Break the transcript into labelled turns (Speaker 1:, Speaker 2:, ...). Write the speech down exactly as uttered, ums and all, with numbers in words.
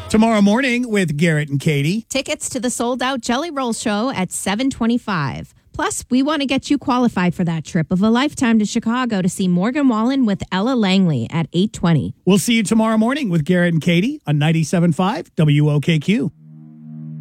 Speaker 1: Tomorrow morning with Garrett and Katie.
Speaker 2: Tickets to the sold-out Jelly Roll Show at seven twenty-five. Plus, we want to get you qualified for that trip of a lifetime to Chicago to see Morgan Wallen with Ella Langley at eight twenty.
Speaker 1: We'll see you tomorrow morning with Garrett and Katie on ninety-seven point five W O K Q.